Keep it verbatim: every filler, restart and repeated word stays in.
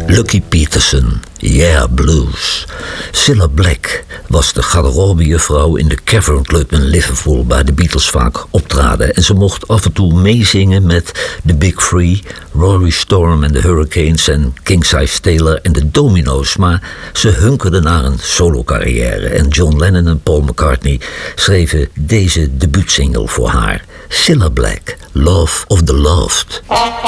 Lucky Peterson, Yeah Blues. Cilla Black was de garderobejuffrouw in de Cavern Club in Liverpool, waar de Beatles vaak optraden. En ze mocht af en toe meezingen met The Big Three, Rory Storm en de Hurricanes en King Size Taylor en de Domino's. Maar ze hunkerde naar een solocarrière en John Lennon en Paul McCartney schreven deze debuutsingle voor haar. Cilla Black, Love of the Loved.